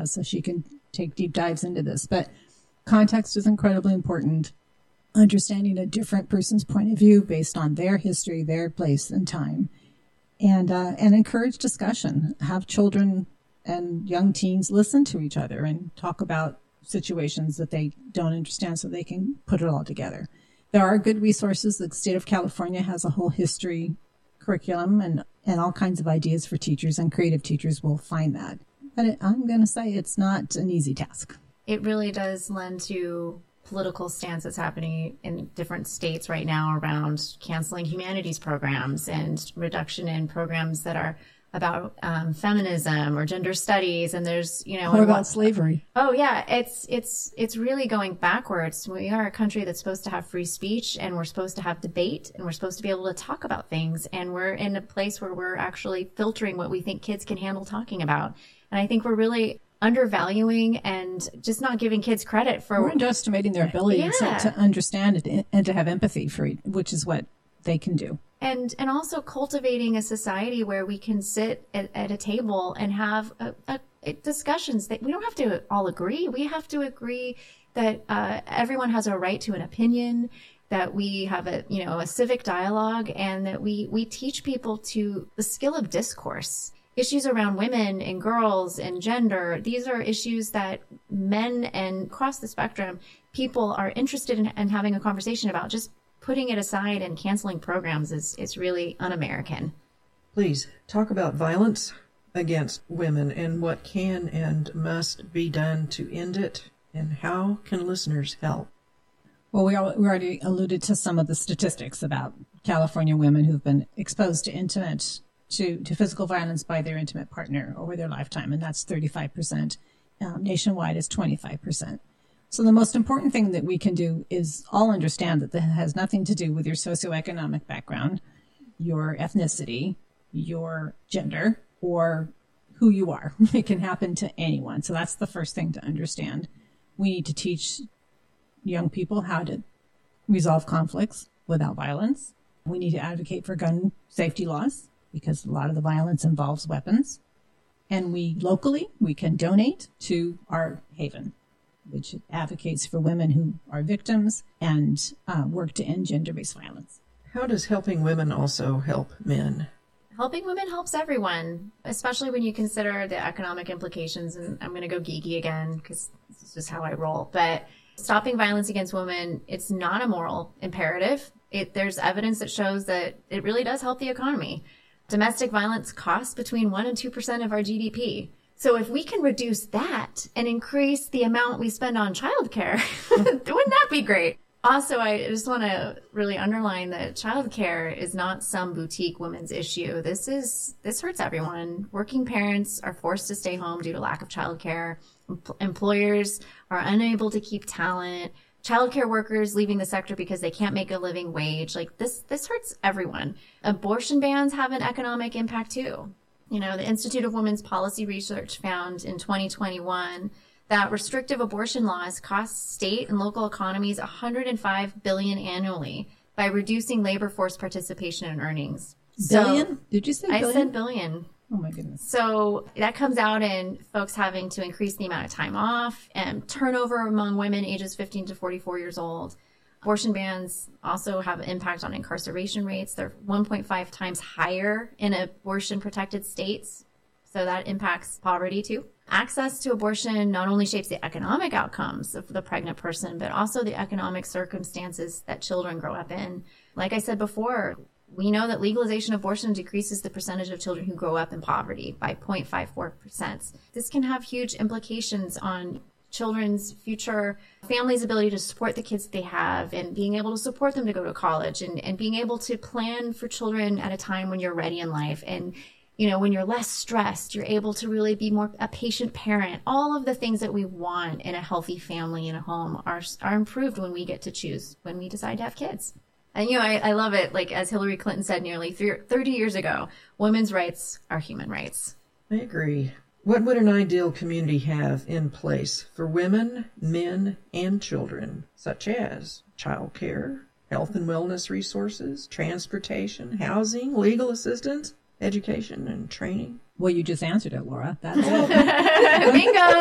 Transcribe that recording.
has, so she can take deep dives into this. But context is incredibly important. Understanding a different person's point of view based on their history, their place and time, and encourage discussion. Have children and young teens listen to each other and talk about situations that they don't understand so they can put it all together. There are good resources. The state of California has a whole history curriculum and all kinds of ideas for teachers, and creative teachers will find that. But I'm going to say it's not an easy task. It really does lend to political stance that's happening in different states right now around canceling humanities programs and reduction in programs that are about feminism or gender studies. And there's, what about slavery? Oh yeah, it's really going backwards. We are a country that's supposed to have free speech, and we're supposed to have debate, and we're supposed to be able to talk about things. And we're in a place where we're actually filtering what we think kids can handle talking about. And I think we're really undervaluing and just not giving kids credit for... We're underestimating their ability to understand it and to have empathy for it, which is what they can do. And also cultivating a society where we can sit at a table and have discussions that we don't have to all agree. We have to agree that everyone has a right to an opinion, that we have a civic dialogue, and that we teach people to the skill of discourse. Issues around women and girls and gender, these are issues that men and across the spectrum, people are interested in having a conversation about. Just putting it aside and canceling programs is really un-American. Please talk about violence against women and what can and must be done to end it, and how can listeners help? Well, we already alluded to some of the statistics about California women who've been exposed to physical violence by their intimate partner over their lifetime, and that's 35%. Nationwide is 25%. So the most important thing that we can do is all understand that has nothing to do with your socioeconomic background, your ethnicity, your gender, or who you are. It can happen to anyone. So that's the first thing to understand. We need to teach young people how to resolve conflicts without violence. We need to advocate for gun safety laws, because a lot of the violence involves weapons. And we can donate to our Haven, which advocates for women who are victims and work to end gender-based violence. How does helping women also help men? Helping women helps everyone, especially when you consider the economic implications. And I'm going to go geeky again because this is just how I roll. But stopping violence against women, it's not a moral imperative. There's evidence that shows that it really does help the economy. Domestic violence costs between 1% and 2% of our GDP. So if we can reduce that and increase the amount we spend on childcare, wouldn't that be great? Also, I just want to really underline that childcare is not some boutique women's issue. This hurts everyone. Working parents are forced to stay home due to lack of childcare. Employers are unable to keep talent. Childcare workers leaving the sector because they can't make a living wage. Like this hurts everyone. Abortion bans have an economic impact too. The Institute of Women's Policy Research found in 2021 that restrictive abortion laws cost state and local economies $105 billion annually by reducing labor force participation and earnings. Billion? Did you say billion? I said billion. Oh my goodness. So that comes out in folks having to increase the amount of time off and turnover among women ages 15 to 44 years old. Abortion bans also have an impact on incarceration rates. They're 1.5 times higher in abortion-protected states. So that impacts poverty too. Access to abortion not only shapes the economic outcomes of the pregnant person, but also the economic circumstances that children grow up in. Like I said before, we know that legalization of abortion decreases the percentage of children who grow up in poverty by 0.54%. This can have huge implications on children's future, families' ability to support the kids they have, and being able to support them to go to college, and being able to plan for children at a time when you're ready in life. And, when you're less stressed, you're able to really be more a patient parent. All of the things that we want in a healthy family in a home are improved when we get to choose, when we decide to have kids. And, I love it. Like, as Hillary Clinton said nearly 30 years ago, women's rights are human rights. I agree. What would an ideal community have in place for women, men, and children, such as childcare, health and wellness resources, transportation, housing, legal assistance, education, and training? Well, you just answered it, Laura. That's it. Bingo!